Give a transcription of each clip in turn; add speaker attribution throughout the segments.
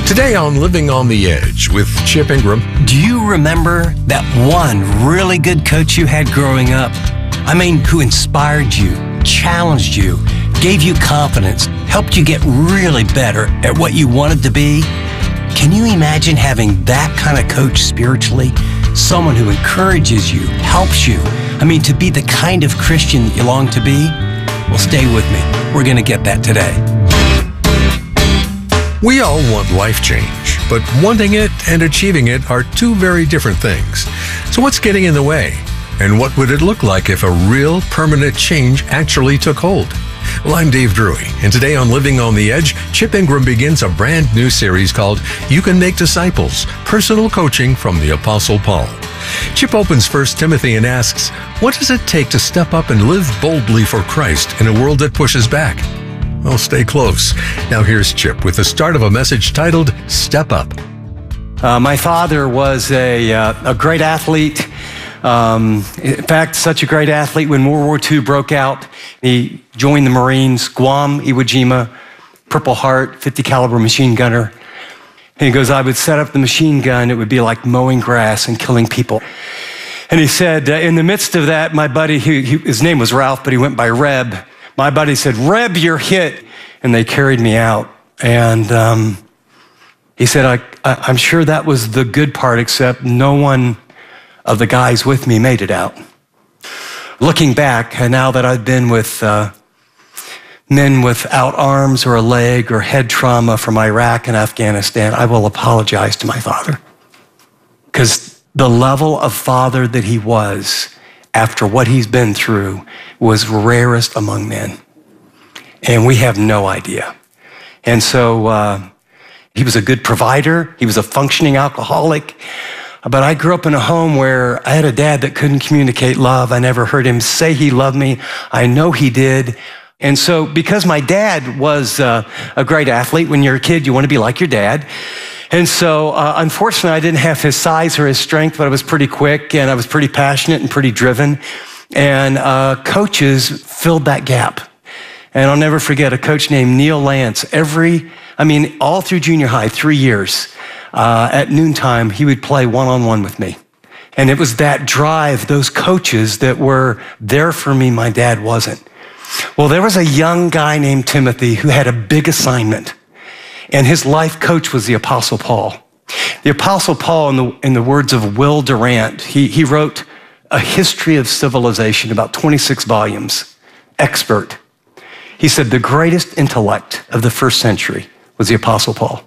Speaker 1: Today on Living on the Edge with Chip Ingram.
Speaker 2: Do you remember that one really good coach you had growing up? I mean, who inspired you, challenged you, gave you confidence, helped you get really better at what you wanted to be? Can you imagine having that kind of coach spiritually? Someone who encourages you, helps you. I mean, to be the kind of Christian that you long to be? Well, stay with me. We're going to get that today.
Speaker 1: We all want life change, but wanting it and achieving it are two very different things. So what's getting in the way? And what would it look like if a real permanent change actually took hold? Well, I'm Dave Drury, and today on Living on the Edge, Chip Ingram begins a brand new series called You Can Make Disciples, Personal Coaching from the Apostle Paul. Chip opens 1 Timothy and asks, what does it take to step up and live boldly for Christ in a world that pushes back? Well, stay close. Now here's Chip with the start of a message titled, Step Up.
Speaker 2: My father was a great athlete. In fact, such a great athlete when World War II broke out. He joined the Marines, Guam, Iwo Jima, Purple Heart, 50 caliber machine gunner. And he goes, I would set up the machine gun. It would be like mowing grass and killing people. And he said, in the midst of that, my buddy, his name was Ralph, but he went by Reb. My buddy said, Reb, you're hit. And they carried me out. And he said, I'm sure that was the good part, except no one of the guys with me made it out. Looking back, and now that I've been with men without arms or a leg or head trauma from Iraq and Afghanistan, I will apologize to my father. Because the level of father that he was after what he's been through was rarest among men. And we have no idea. And so he was a good provider. He was a functioning alcoholic. But I grew up in a home where I had a dad that couldn't communicate love. I never heard him say he loved me. I know he did. And so because my dad was a great athlete, when you're a kid, you want to be like your dad. And so unfortunately, I didn't have his size or his strength, but I was pretty quick and I was pretty passionate and pretty driven. And coaches filled that gap. And I'll never forget a coach named Neil Lance. All through junior high, 3 years, at noontime, he would play one-on-one with me. And it was that drive, those coaches that were there for me, my dad wasn't. Well, there was a young guy named Timothy who had a big assignment. And his life coach was the Apostle Paul. The Apostle Paul, in the words of Will Durant, he wrote a history of civilization, about 26 volumes, expert. He said the greatest intellect of the first century was the Apostle Paul.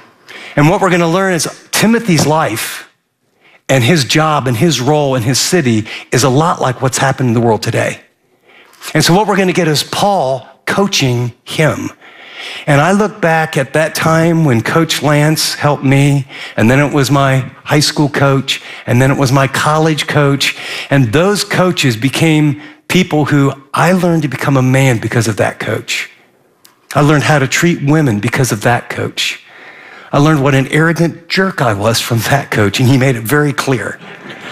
Speaker 2: And what we're going to learn is Timothy's life and his job and his role in his city is a lot like what's happened in the world today. And so what we're going to get is Paul coaching him. And I look back at that time when Coach Lance helped me, and then it was my high school coach, and then it was my college coach, and those coaches became people who I learned to become a man because of that coach. I learned how to treat women because of that coach. I learned what an arrogant jerk I was from that coach, and he made it very clear.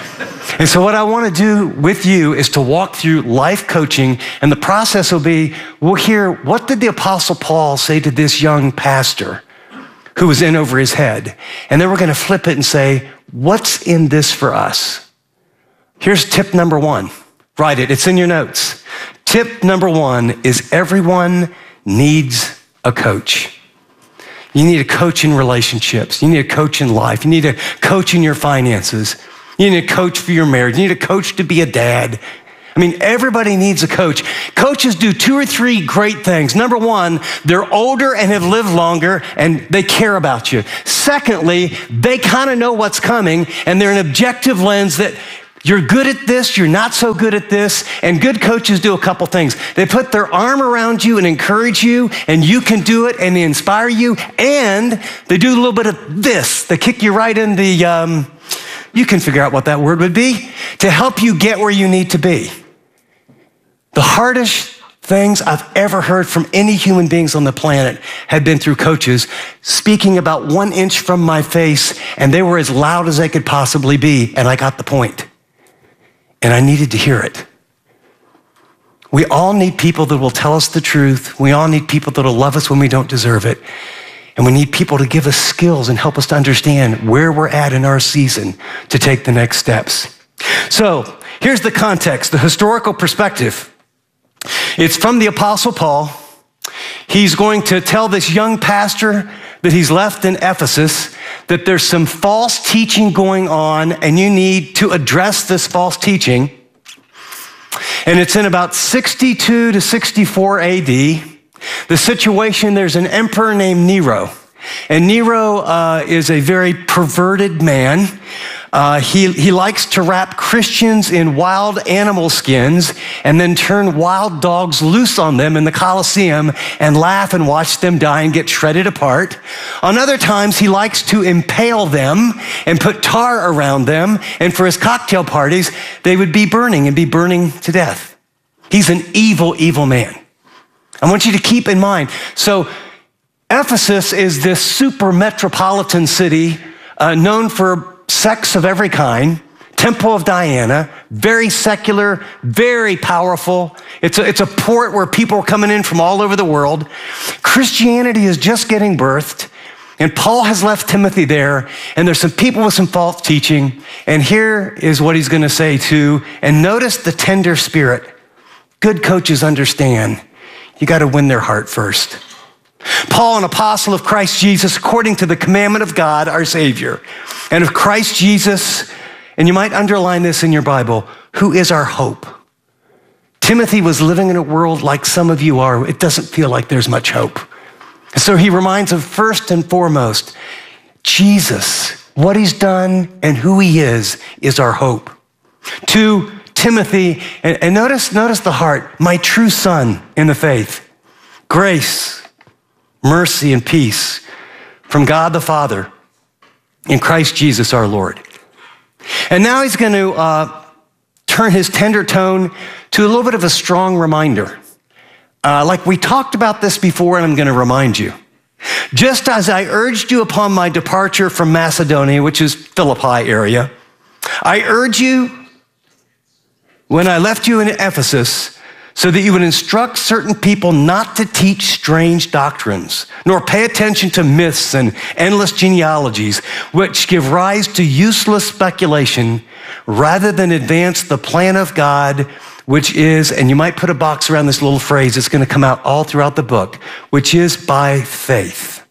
Speaker 2: And so what I want to do with you is to walk through life coaching, and the process will be, we'll hear, what did the Apostle Paul say to this young pastor who was in over his head? And then we're going to flip it and say, what's in this for us? Here's tip number one. Write it. It's in your notes. Tip number one is everyone needs a coach. You need a coach in relationships. You need a coach in life. You need a coach in your finances. You need a coach for your marriage. You need a coach to be a dad. Everybody needs a coach. Coaches do 2 or 3 great things. Number one, they're older and have lived longer and they care about you. Secondly, they kind of know what's coming and they're an objective lens that you're good at this, you're not so good at this. And good coaches do a couple things. They put their arm around you and encourage you, and you can do it, and they inspire you. And they do a little bit of this. They kick you right in the, you can figure out what that word would be, to help you get where you need to be. The hardest things I've ever heard from any human beings on the planet had been through coaches speaking about 1 inch from my face, and they were as loud as they could possibly be, and I got the point. And I needed to hear it. We all need people that will tell us the truth. We all need people that will love us when we don't deserve it. And we need people to give us skills and help us to understand where we're at in our season to take the next steps. So here's the context, the historical perspective. It's from the Apostle Paul. He's going to tell this young pastor that he's left in Ephesus that there's some false teaching going on and you need to address this false teaching. And it's in about 62 to 64 AD. The situation, there's an emperor named Nero. And Nero is a very perverted man. He likes to wrap Christians in wild animal skins and then turn wild dogs loose on them in the Colosseum and laugh and watch them die and get shredded apart. On other times, he likes to impale them and put tar around them. And for his cocktail parties, they would be burning to death. He's an evil, evil man. I want you to keep in mind. So Ephesus is this super metropolitan city known for sex of every kind, Temple of Diana, very secular, very powerful. It's a port where people are coming in from all over the world. Christianity is just getting birthed, and Paul has left Timothy there, and there's some people with some false teaching, and here is what he's going to say too, and notice the tender spirit. Good coaches understand you got to win their heart first. Paul, an apostle of Christ Jesus, according to the commandment of God, our Savior, and of Christ Jesus, and you might underline this in your Bible, who is our hope. Timothy was living in a world like some of you are. It doesn't feel like there's much hope. So he reminds us first and foremost, Jesus, what he's done and who he is our hope. To Timothy, and notice the heart, my true son in the faith, grace, mercy, and peace from God the Father in Christ Jesus our Lord. And now he's going to turn his tender tone to a little bit of a strong reminder. Like we talked about this before, and I'm going to remind you. Just as I urged you upon my departure from Macedonia, which is Philippi area, I urge you when I left you in Ephesus, so that you would instruct certain people not to teach strange doctrines, nor pay attention to myths and endless genealogies, which give rise to useless speculation, rather than advance the plan of God, which is, and you might put a box around this little phrase, it's going to come out all throughout the book, which is by faith.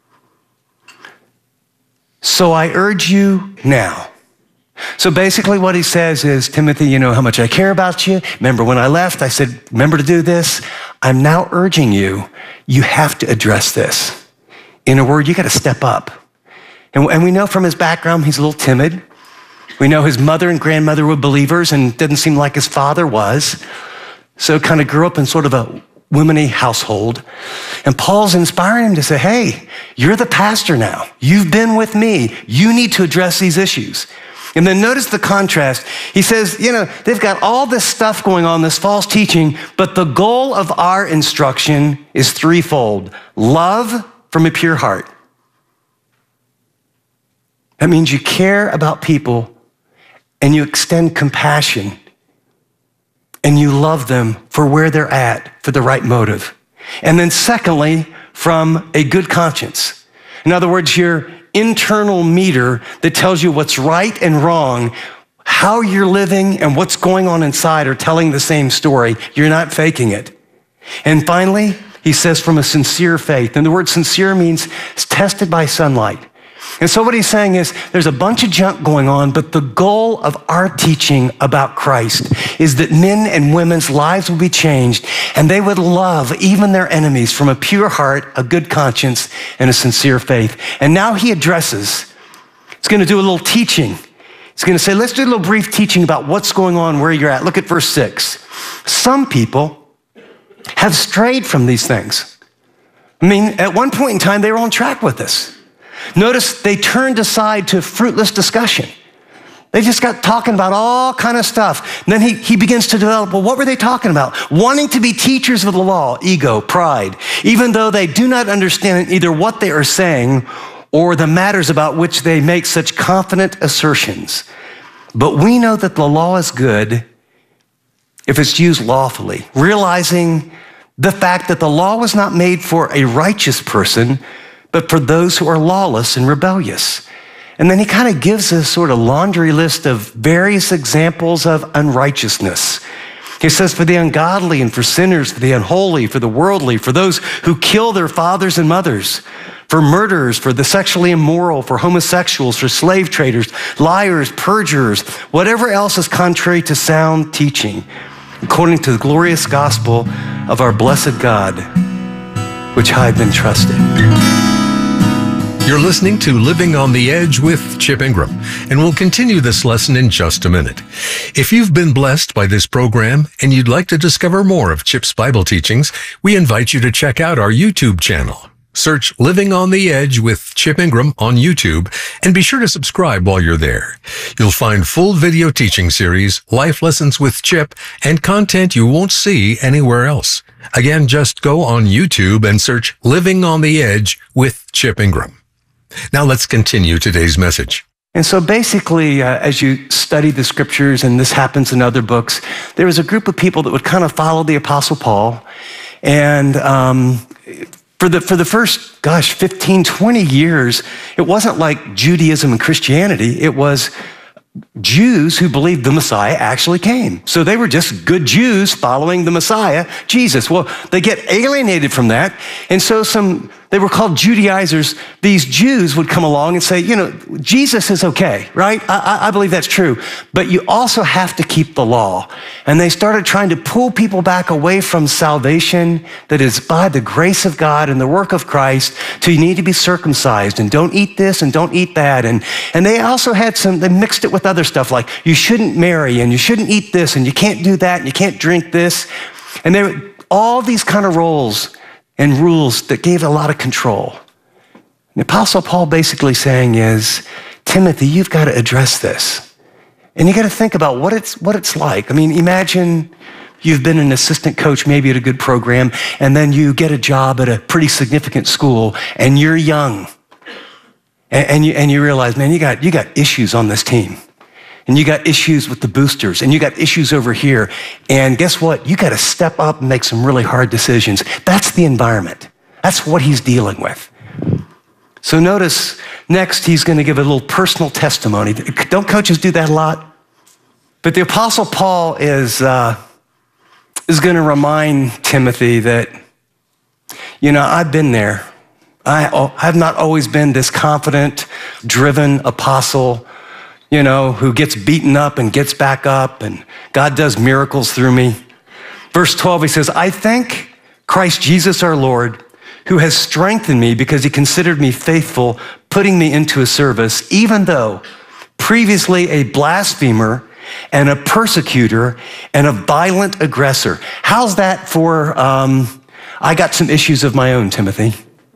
Speaker 2: So I urge you now. So basically what he says is, Timothy, you know how much I care about you. Remember when I left, I said, remember to do this. I'm now urging you, you have to address this. In a word, you got to step up. And we know from his background, he's a little timid. We know his mother and grandmother were believers and didn't seem like his father was. So kind of grew up in sort of a women-y household. And Paul's inspiring him to say, hey, you're the pastor now. You've been with me. You need to address these issues. And then notice the contrast. He says, you know, they've got all this stuff going on, this false teaching, but the goal of our instruction is threefold. Love from a pure heart. That means you care about people and you extend compassion and you love them for where they're at, for the right motive. And then secondly, from a good conscience. In other words, your internal meter that tells you what's right and wrong, how you're living and what's going on inside are telling the same story. You're not faking it. And finally, he says from a sincere faith. And the word sincere means it's tested by sunlight. And so what he's saying is there's a bunch of junk going on, but the goal of our teaching about Christ is that men and women's lives will be changed and they would love even their enemies from a pure heart, a good conscience, and a sincere faith. And now he addresses, he's going to do a little teaching. He's going to say, let's do a little brief teaching about what's going on, where you're at. Look at verse 6. Some people have strayed from these things. I mean, at one point in time, they were on track with this. Notice they turned aside to fruitless discussion. They just got talking about all kind of stuff. And then he begins to develop, well, what were they talking about? Wanting to be teachers of the law, ego, pride, even though they do not understand either what they are saying or the matters about which they make such confident assertions. But we know that the law is good if it's used lawfully, realizing the fact that the law was not made for a righteous person, but for those who are lawless and rebellious. And then he kind of gives us sort of laundry list of various examples of unrighteousness. He says, for the ungodly and for sinners, for the unholy, for the worldly, for those who kill their fathers and mothers, for murderers, for the sexually immoral, for homosexuals, for slave traders, liars, perjurers, whatever else is contrary to sound teaching, according to the glorious gospel of our blessed God, which I have been trusted.
Speaker 1: You're listening to Living on the Edge with Chip Ingram, and we'll continue this lesson in just a minute. If you've been blessed by this program and you'd like to discover more of Chip's Bible teachings, we invite you to check out our YouTube channel. Search Living on the Edge with Chip Ingram on YouTube, and be sure to subscribe while you're there. You'll find full video teaching series, life lessons with Chip, and content you won't see anywhere else. Again, just go on YouTube and search Living on the Edge with Chip Ingram. Now let's continue today's message.
Speaker 2: And so basically, as you study the scriptures, and this happens in other books, there was a group of people that would kind of follow the Apostle Paul. And for the first, 15, 20 years, it wasn't like Judaism and Christianity. It was Jews who believed the Messiah actually came. So they were just good Jews following the Messiah, Jesus. Well, they get alienated from that. And so they were called Judaizers. These Jews would come along and say, Jesus is okay, right? I believe that's true. But you also have to keep the law. And they started trying to pull people back away from salvation that is by the grace of God and the work of Christ to you need to be circumcised and don't eat this and don't eat that. And they also had they mixed it with other stuff like you shouldn't marry and you shouldn't eat this and you can't do that and you can't drink this. And there were all these kind of roles and rules that gave a lot of control. The Apostle Paul basically saying is, Timothy, you've got to address this. And you got to think about what it's like. I mean, imagine you've been an assistant coach maybe at a good program, and then you get a job at a pretty significant school, and you're young. And you realize, man, you got issues on this team. And you got issues with the boosters, and you got issues over here. And guess what? You got to step up and make some really hard decisions. That's the environment. That's what he's dealing with. So notice next, he's going to give a little personal testimony. Don't coaches do that a lot? But the Apostle Paul is going to remind Timothy that, I've been there. I've not always been this confident, driven apostle, who gets beaten up and gets back up, and God does miracles through me. Verse 12, he says, I thank Christ Jesus our Lord, who has strengthened me because he considered me faithful, putting me into his service, even though previously a blasphemer and a persecutor and a violent aggressor. How's that for, I got some issues of my own, Timothy.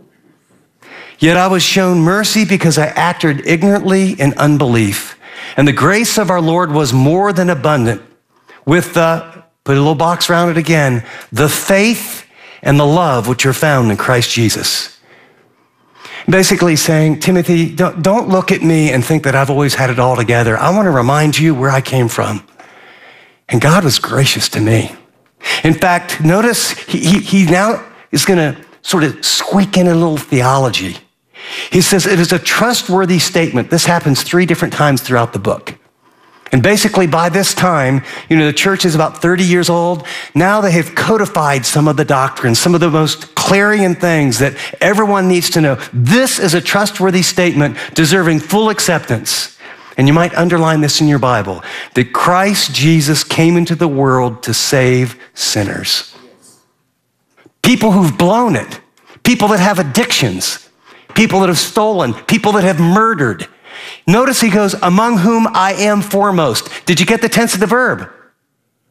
Speaker 2: Yet I was shown mercy because I acted ignorantly in unbelief. And the grace of our Lord was more than abundant with put a little box around it again, the faith and the love which are found in Christ Jesus. Basically saying, Timothy, don't look at me and think that I've always had it all together. I want to remind you where I came from. And God was gracious to me. In fact, notice he now is going to sort of squeak in a little theology. He says it is a trustworthy statement. This happens 3 different times throughout the book. And basically by this time, the church is about 30 years old. Now they have codified some of the doctrines, some of the most clarion things that everyone needs to know. This is a trustworthy statement deserving full acceptance. And you might underline this in your Bible, that Christ Jesus came into the world to save sinners. People who've blown it, people that have addictions, people that have stolen, people that have murdered. Notice he goes, among whom I am foremost. Did you get the tense of the verb?